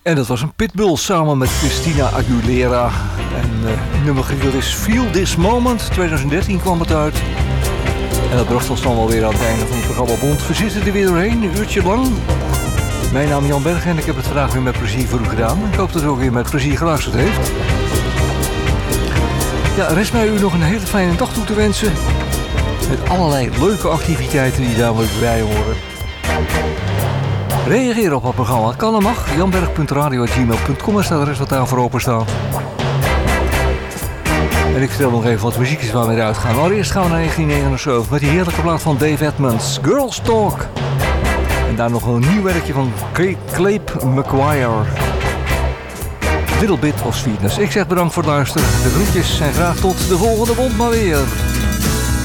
En dat was een Pitbull samen met Christina Aguilera. En het nummer getiteld is Feel This Moment. 2013 kwam het uit. En dat bracht ons dan wel weer aan het einde van het programma Bond. We zitten er weer doorheen, een uurtje lang. Mijn naam is Jan Berg en ik heb het vandaag weer met plezier voor u gedaan. Ik hoop dat u ook weer met plezier geluisterd heeft. Ja, rest mij u nog een hele fijne dag toe te wensen. Met allerlei leuke activiteiten die daar bij horen. Reageer op het programma. Kan en mag. janberg.radio@gmail.com is het adres wat daarvoor open staat. En ik vertel nog even wat muziekjes waar we eruit gaan. Allereerst gaan we naar 1979 met die heerlijke plaat van Dave Edmunds, Girls Talk. En daar nog een nieuw werkje van Clape McGuire. Little Bit of Sweetness. Ik zeg bedankt voor het luisteren. De groetjes en graag tot de volgende Bond maar weer.